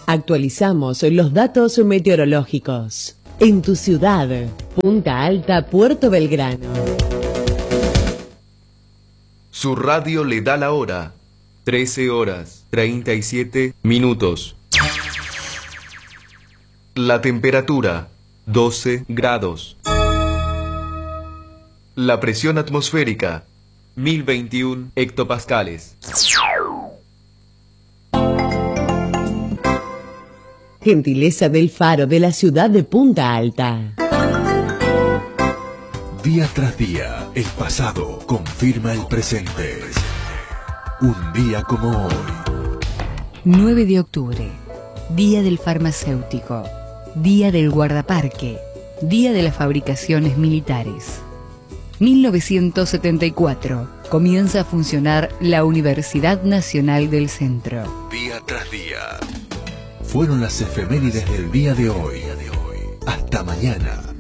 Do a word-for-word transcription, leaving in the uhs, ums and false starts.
Actualizamos los datos meteorológicos. En tu ciudad, Punta Alta, Puerto Belgrano. Su radio le da la hora. trece horas, treinta y siete minutos. La temperatura, doce grados. La presión atmosférica, mil veintiuno hectopascales. Gentileza del Faro de la ciudad de Punta Alta. Día tras día, el pasado confirma el presente. Un día como hoy. nueve de octubre, Día del Farmacéutico, Día del Guardaparque, Día de las Fabricaciones Militares. mil novecientos setenta y cuatro, comienza a funcionar la Universidad Nacional del Centro. Día tras día. Fueron las efemérides del día de hoy. Hasta mañana.